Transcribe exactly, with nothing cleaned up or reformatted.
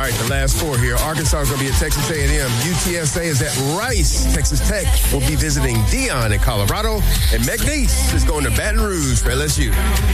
right, the last four here. Arkansas is going to be at Texas A and M. U T S A is at Rice. Texas Tech will be visiting Dion in Colorado. And McNeese is going to Baton Rouge for L S U.